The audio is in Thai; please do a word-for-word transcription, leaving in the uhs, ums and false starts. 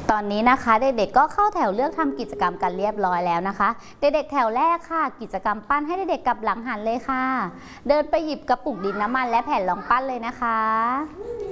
ตอนนี้นะคะเด็กๆก็เข้าแถวเลือกทำกิจกรรมกันเรียบร้อยแล้วนะคะเด็กๆแถวแรกค่ะกิจกรรมปั้นให้เด็กๆกลับหลังหันเลยค่ะเดินไปหยิบกระปุกดินน้ำมันและแผ่นรองปั้นเลยนะคะ